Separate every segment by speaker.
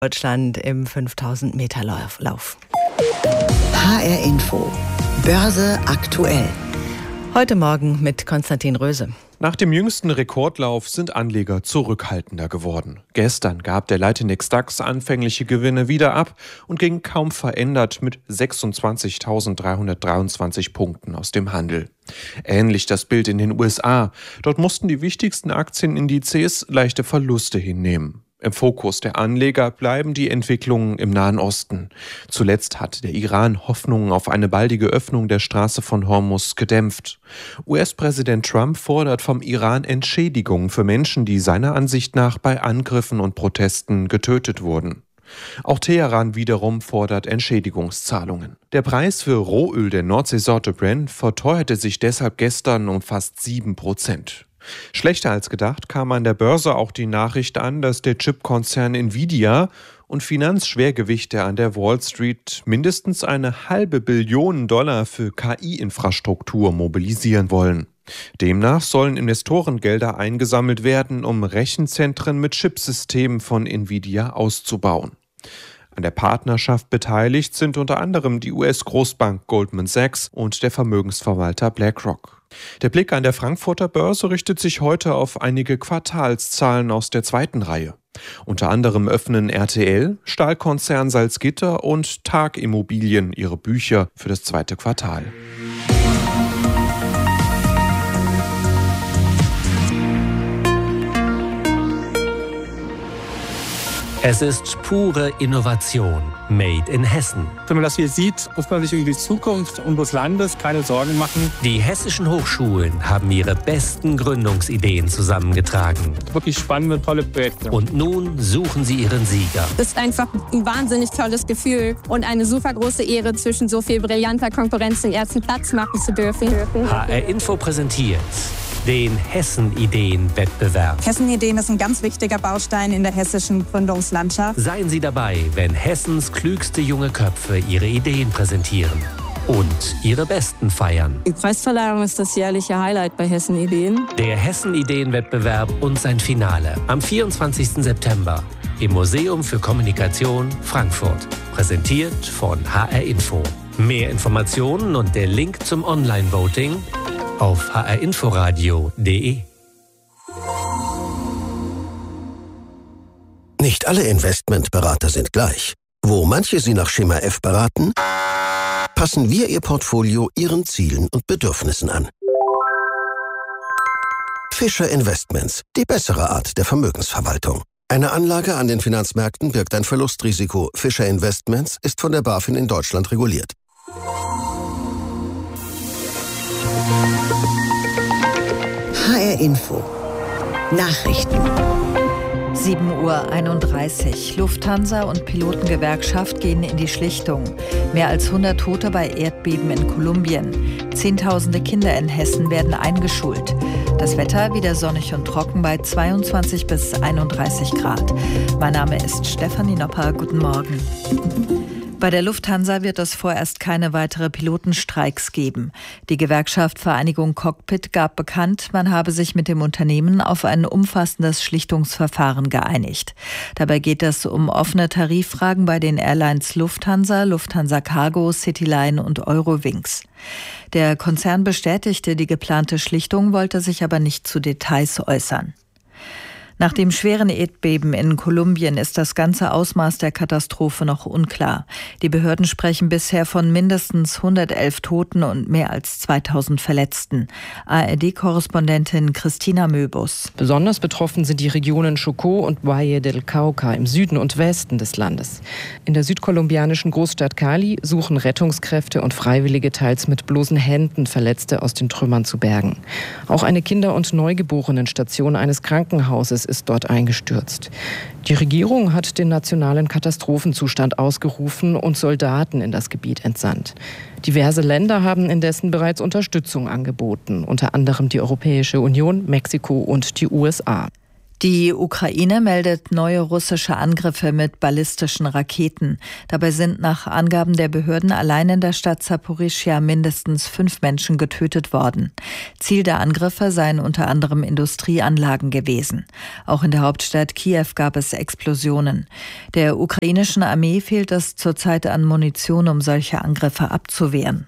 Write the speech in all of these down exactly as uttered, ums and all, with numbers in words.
Speaker 1: Deutschland im fünftausend Meter Lauf.
Speaker 2: H R Info. Börse aktuell.
Speaker 1: Heute Morgen mit Konstantin Röse.
Speaker 3: Nach dem jüngsten Rekordlauf sind Anleger zurückhaltender geworden. Gestern gab der Leitindex DAX anfängliche Gewinne wieder ab und ging kaum verändert mit sechsundzwanzigtausenddreihundertdreiundzwanzig Punkten aus dem Handel. Ähnlich das Bild in den U S A. Dort mussten die wichtigsten Aktienindizes leichte Verluste hinnehmen. Im Fokus der Anleger bleiben die Entwicklungen im Nahen Osten. Zuletzt hat der Iran Hoffnungen auf eine baldige Öffnung der Straße von Hormuz gedämpft. U S-Präsident Trump fordert vom Iran Entschädigungen für Menschen, die seiner Ansicht nach bei Angriffen und Protesten getötet wurden. Auch Teheran wiederum fordert Entschädigungszahlungen. Der Preis für Rohöl der Nordseesorte Brent verteuerte sich deshalb gestern um fast sieben Prozent. Schlechter als gedacht kam an der Börse auch die Nachricht an, dass der Chipkonzern Nvidia und Finanzschwergewichte an der Wall Street mindestens eine halbe Billion Dollar für K I-Infrastruktur mobilisieren wollen. Demnach sollen Investorengelder eingesammelt werden, um Rechenzentren mit Chipsystemen von Nvidia auszubauen. An der Partnerschaft beteiligt sind unter anderem die U S-Großbank Goldman Sachs und der Vermögensverwalter BlackRock. Der Blick an der Frankfurter Börse richtet sich heute auf einige Quartalszahlen aus der zweiten Reihe. Unter anderem öffnen R T L, Stahlkonzern Salzgitter und Tag Immobilien ihre Bücher für das zweite Quartal.
Speaker 4: Es ist pure Innovation, made in Hessen.
Speaker 5: Wenn man das hier sieht, muss man sich über die Zukunft unseres Landes keine Sorgen machen.
Speaker 4: Die hessischen Hochschulen haben ihre besten Gründungsideen zusammengetragen.
Speaker 5: Wirklich spannende, tolle Projekte.
Speaker 4: Und nun suchen sie ihren Sieger.
Speaker 6: Das ist einfach ein wahnsinnig tolles Gefühl und eine super große Ehre, zwischen so viel brillanter Konkurrenz den ersten Platz machen zu dürfen.
Speaker 4: H R Info präsentiert den Hessen-Ideen-Wettbewerb.
Speaker 7: Hessen-Ideen ist ein ganz wichtiger Baustein in der hessischen Gründungslandschaft.
Speaker 4: Seien Sie dabei, wenn Hessens klügste junge Köpfe ihre Ideen präsentieren und ihre besten feiern.
Speaker 6: Die Preisverleihung ist das jährliche Highlight bei Hessen-Ideen.
Speaker 4: Der Hessen-Ideen-Wettbewerb und sein Finale am vierundzwanzigsten September im Museum für Kommunikation Frankfurt. Präsentiert von H R Info. Mehr Informationen und der Link zum Online-Voting auf h r inforadio punkt d e.
Speaker 8: Nicht alle Investmentberater sind gleich. Wo manche Sie nach Schema F beraten, passen wir Ihr Portfolio Ihren Zielen und Bedürfnissen an. Fischer Investments, die bessere Art der Vermögensverwaltung. Eine Anlage an den Finanzmärkten birgt ein Verlustrisiko. Fischer Investments ist von der BaFin in Deutschland reguliert.
Speaker 2: H R Info. Nachrichten.
Speaker 1: sieben Uhr einunddreißig. Lufthansa und Pilotengewerkschaft gehen in die Schlichtung. Mehr als hundert Tote bei Erdbeben in Kolumbien. Zehntausende Kinder in Hessen werden eingeschult. Das Wetter wieder sonnig und trocken bei zweiundzwanzig bis einunddreißig Grad. Mein Name ist Stefanie Nopper. Guten Morgen. Bei der Lufthansa wird es vorerst keine weitere Pilotenstreiks geben. Die Gewerkschaft Vereinigung Cockpit gab bekannt, man habe sich mit dem Unternehmen auf ein umfassendes Schlichtungsverfahren geeinigt. Dabei geht es um offene Tariffragen bei den Airlines Lufthansa, Lufthansa Cargo, Cityline und Eurowings. Der Konzern bestätigte die geplante Schlichtung, wollte sich aber nicht zu Details äußern. Nach dem schweren Erdbeben in Kolumbien ist das ganze Ausmaß der Katastrophe noch unklar. Die Behörden sprechen bisher von mindestens hundertelf Toten und mehr als zweitausend Verletzten. A R D-Korrespondentin Christina Möbus.
Speaker 9: Besonders betroffen sind die Regionen Chocó und Valle del Cauca im Süden und Westen des Landes. In der südkolumbianischen Großstadt Cali suchen Rettungskräfte und Freiwillige teils mit bloßen Händen Verletzte aus den Trümmern zu bergen. Auch eine Kinder- und Neugeborenenstation eines Krankenhauses ist dort eingestürzt. Die Regierung hat den nationalen Katastrophenzustand ausgerufen und Soldaten in das Gebiet entsandt. Diverse Länder haben indessen bereits Unterstützung angeboten, unter anderem die Europäische Union, Mexiko und die U S A.
Speaker 1: Die Ukraine meldet neue russische Angriffe mit ballistischen Raketen. Dabei sind nach Angaben der Behörden allein in der Stadt Saporischschja mindestens fünf Menschen getötet worden. Ziel der Angriffe seien unter anderem Industrieanlagen gewesen. Auch in der Hauptstadt Kiew gab es Explosionen. Der ukrainischen Armee fehlt es zurzeit an Munition, um solche Angriffe abzuwehren.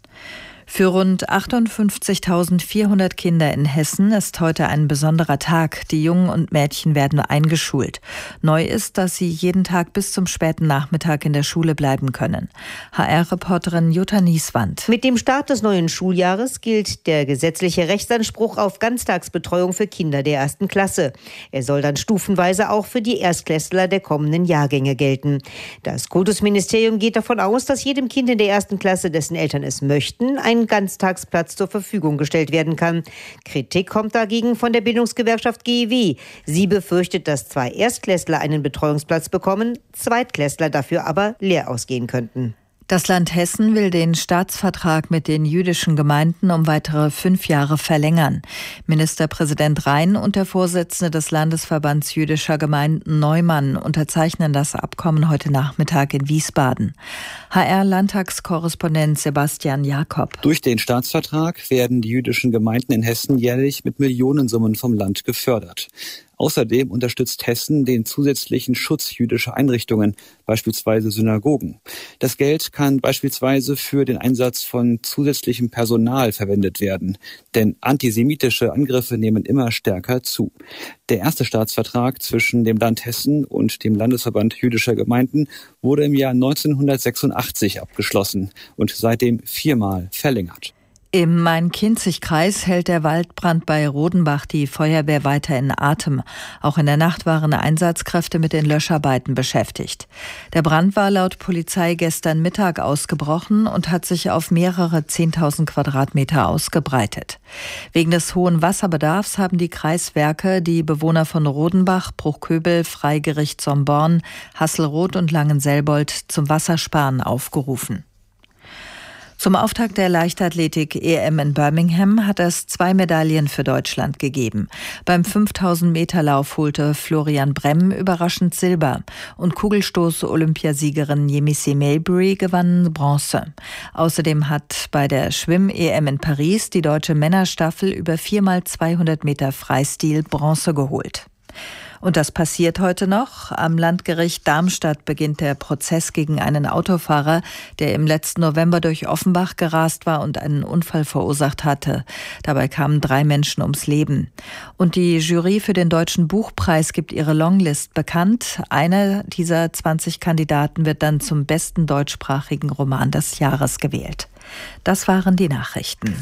Speaker 1: Für rund achtundfünfzigtausendvierhundert Kinder in Hessen ist heute ein besonderer Tag. Die Jungen und Mädchen werden eingeschult. Neu ist, dass sie jeden Tag bis zum späten Nachmittag in der Schule bleiben können. H R-Reporterin Jutta Nieswand.
Speaker 10: Mit dem Start des neuen Schuljahres gilt der gesetzliche Rechtsanspruch auf Ganztagsbetreuung für Kinder der ersten Klasse. Er soll dann stufenweise auch für die Erstklässler der kommenden Jahrgänge gelten. Das Kultusministerium geht davon aus, dass jedem Kind in der ersten Klasse, dessen Eltern es möchten, ein Ganztagsplatz zur Verfügung gestellt werden kann. Kritik kommt dagegen von der Bildungsgewerkschaft G E W. Sie befürchtet, dass zwei Erstklässler einen Betreuungsplatz bekommen, Zweitklässler dafür aber leer ausgehen könnten.
Speaker 1: Das Land Hessen will den Staatsvertrag mit den jüdischen Gemeinden um weitere fünf Jahre verlängern. Ministerpräsident Rhein und der Vorsitzende des Landesverbands jüdischer Gemeinden Neumann unterzeichnen das Abkommen heute Nachmittag in Wiesbaden. H R-Landtagskorrespondent Sebastian Jakob.
Speaker 11: Durch den Staatsvertrag werden die jüdischen Gemeinden in Hessen jährlich mit Millionensummen vom Land gefördert. Außerdem unterstützt Hessen den zusätzlichen Schutz jüdischer Einrichtungen, beispielsweise Synagogen. Das Geld kann beispielsweise für den Einsatz von zusätzlichem Personal verwendet werden, denn antisemitische Angriffe nehmen immer stärker zu. Der erste Staatsvertrag zwischen dem Land Hessen und dem Landesverband jüdischer Gemeinden wurde im Jahr neunzehnhundertsechsundachtzig abgeschlossen und seitdem viermal verlängert.
Speaker 1: Im Main-Kinzig-Kreis hält der Waldbrand bei Rodenbach die Feuerwehr weiter in Atem. Auch in der Nacht waren Einsatzkräfte mit den Löscharbeiten beschäftigt. Der Brand war laut Polizei gestern Mittag ausgebrochen und hat sich auf mehrere zehntausend Quadratmeter ausgebreitet. Wegen des hohen Wasserbedarfs haben die Kreiswerke die Bewohner von Rodenbach, Bruchköbel, Freigericht Somborn, Hasselroth und Langenselbold zum Wassersparen aufgerufen. Zum Auftakt der Leichtathletik-E M in Birmingham hat es zwei Medaillen für Deutschland gegeben. Beim fünftausend Meter Lauf holte Florian Bremm überraschend Silber und Kugelstoß-Olympiasiegerin Yemisi Maybury gewann Bronze. Außerdem hat bei der Schwimm-E M in Paris die deutsche Männerstaffel über vier mal zweihundert Meter Freistil Bronze geholt. Und das passiert heute noch. Am Landgericht Darmstadt beginnt der Prozess gegen einen Autofahrer, der im letzten November durch Offenbach gerast war und einen Unfall verursacht hatte. Dabei kamen drei Menschen ums Leben. Und die Jury für den Deutschen Buchpreis gibt ihre Longlist bekannt. Einer dieser zwanzig Kandidaten wird dann zum besten deutschsprachigen Roman des Jahres gewählt. Das waren die Nachrichten.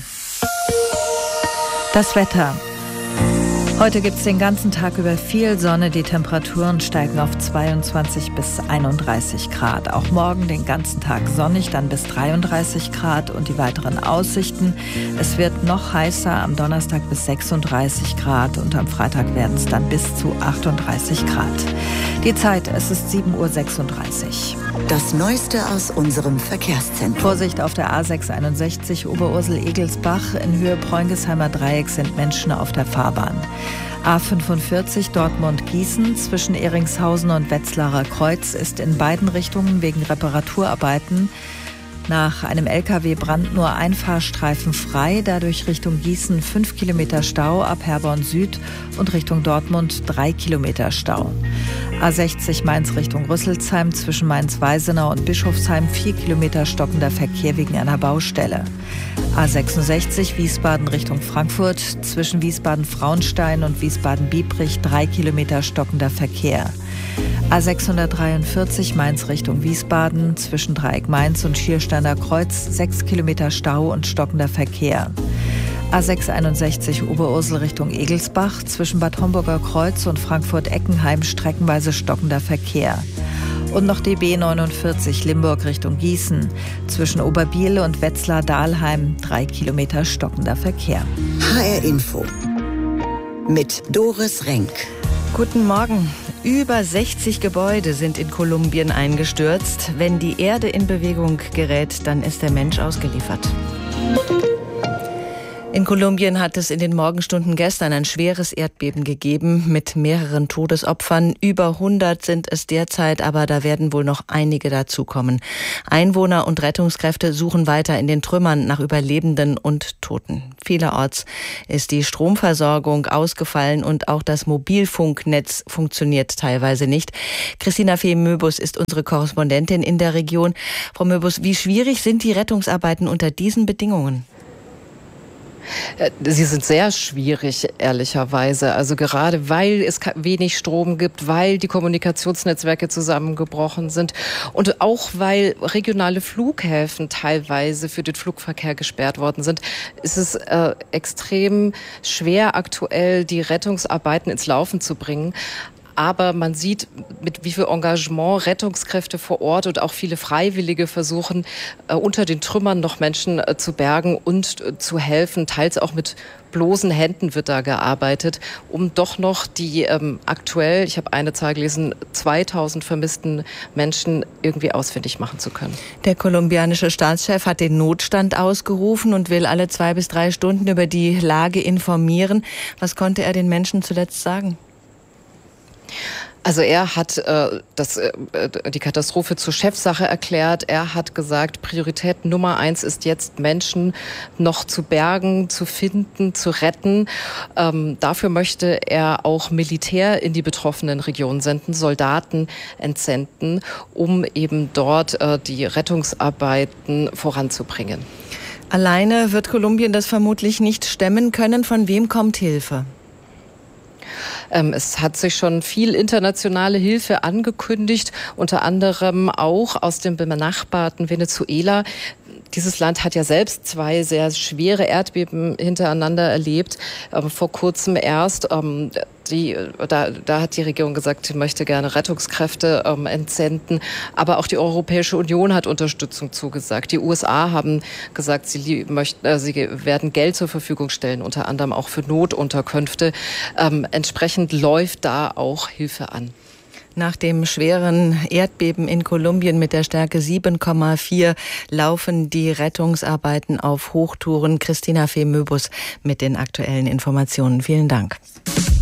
Speaker 1: Das Wetter. Heute gibt es den ganzen Tag über viel Sonne. Die Temperaturen steigen auf zweiundzwanzig bis einunddreißig Grad. Auch morgen den ganzen Tag sonnig, dann bis dreiunddreißig Grad und die weiteren Aussichten. Es wird noch heißer, am Donnerstag bis sechsunddreißig Grad und am Freitag werden es dann bis zu achtunddreißig Grad. Die Zeit, es ist sieben Uhr sechsunddreißig.
Speaker 2: Das Neueste aus unserem Verkehrszentrum.
Speaker 1: Vorsicht auf der A sechshunderteinundsechzig Oberursel-Egelsbach. In Höhe Preungesheimer Dreieck sind Menschen auf der Fahrbahn. A fünfundvierzig Dortmund-Gießen zwischen Eringshausen und Wetzlarer Kreuz ist in beiden Richtungen wegen Reparaturarbeiten nach einem L K W-Brand nur ein Fahrstreifen frei, dadurch Richtung Gießen fünf Kilometer Stau, ab Herborn Süd und Richtung Dortmund drei Kilometer Stau. A sechzig Mainz Richtung Rüsselsheim zwischen Mainz-Weisenau und Bischofsheim vier Kilometer stockender Verkehr wegen einer Baustelle. A sechsundsechzig Wiesbaden Richtung Frankfurt zwischen Wiesbaden-Frauenstein und Wiesbaden-Biebrich drei Kilometer stockender Verkehr. A sechshundertdreiundvierzig Mainz Richtung Wiesbaden zwischen Dreieck Mainz und Schiersteiner Kreuz sechs Kilometer Stau und stockender Verkehr. A sechshunderteinundsechzig Oberursel Richtung Egelsbach zwischen Bad Homburger Kreuz und Frankfurt-Eckenheim streckenweise stockender Verkehr. Und noch D B neunundvierzig Limburg Richtung Gießen zwischen Oberbiel und Wetzlar-Dahlheim drei Kilometer stockender Verkehr.
Speaker 2: H R Info mit Doris Renk.
Speaker 12: Guten Morgen. Über sechzig Gebäude sind in Kolumbien eingestürzt. Wenn die Erde in Bewegung gerät, dann ist der Mensch ausgeliefert. In Kolumbien hat es in den Morgenstunden gestern ein schweres Erdbeben gegeben mit mehreren Todesopfern. Über hundert sind es derzeit, aber da werden wohl noch einige dazukommen. Einwohner und Rettungskräfte suchen weiter in den Trümmern nach Überlebenden und Toten. Vielerorts ist die Stromversorgung ausgefallen und auch das Mobilfunknetz funktioniert teilweise nicht. Christina Fee-Möbus ist unsere Korrespondentin in der Region. Frau Möbus, wie schwierig sind die Rettungsarbeiten unter diesen Bedingungen?
Speaker 9: Sie sind sehr schwierig, ehrlicherweise. Also gerade weil es wenig Strom gibt, weil die Kommunikationsnetzwerke zusammengebrochen sind und auch weil regionale Flughäfen teilweise für den Flugverkehr gesperrt worden sind, ist es äh, extrem schwer, aktuell die Rettungsarbeiten ins Laufen zu bringen. Aber man sieht, mit wie viel Engagement Rettungskräfte vor Ort und auch viele Freiwillige versuchen, äh, unter den Trümmern noch Menschen äh, zu bergen und äh, zu helfen. Teils auch mit bloßen Händen wird da gearbeitet, um doch noch die ähm, aktuell, ich habe eine Zahl gelesen, zweitausend vermissten Menschen irgendwie ausfindig machen zu können.
Speaker 12: Der kolumbianische Staatschef hat den Notstand ausgerufen und will alle zwei bis drei Stunden über die Lage informieren. Was konnte er den Menschen zuletzt sagen?
Speaker 9: Also er hat äh, das, äh, die Katastrophe zur Chefsache erklärt. Er hat gesagt, Priorität Nummer eins ist jetzt, Menschen noch zu bergen, zu finden, zu retten. Ähm, dafür möchte er auch Militär in die betroffenen Regionen senden, Soldaten entsenden, um eben dort äh, die Rettungsarbeiten voranzubringen.
Speaker 12: Alleine wird Kolumbien das vermutlich nicht stemmen können. Von wem kommt Hilfe?
Speaker 9: Ähm, es hat sich schon viel internationale Hilfe angekündigt, unter anderem auch aus dem benachbarten Venezuela. Dieses Land hat ja selbst zwei sehr schwere Erdbeben hintereinander erlebt, ähm, vor kurzem erst. Ähm, die, da, da hat die Regierung gesagt, sie möchte gerne Rettungskräfte ähm, entsenden. Aber auch die Europäische Union hat Unterstützung zugesagt. Die U S A haben gesagt, sie, möchten, äh, sie werden Geld zur Verfügung stellen, unter anderem auch für Notunterkünfte. Ähm, entsprechend läuft da auch Hilfe an.
Speaker 12: Nach dem schweren Erdbeben in Kolumbien mit der Stärke sieben Komma vier laufen die Rettungsarbeiten auf Hochtouren. Christina Fee-Möbus mit den aktuellen Informationen. Vielen Dank.